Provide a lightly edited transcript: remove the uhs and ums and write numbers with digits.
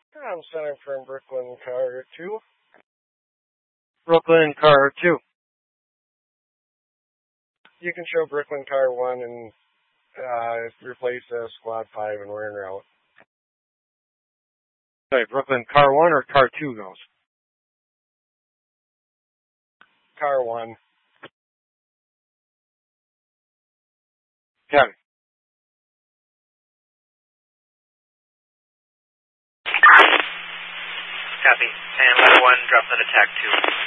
I'm sending from Brooklyn Car 2. Brooklyn Car 2. You can show Brooklyn Car 1 and replace Squad 5 and we're en route. Sorry, Brooklyn Car 1 or Car 2 goes? Car 1. Copy. Copy. And letter 1, drop that attack 2.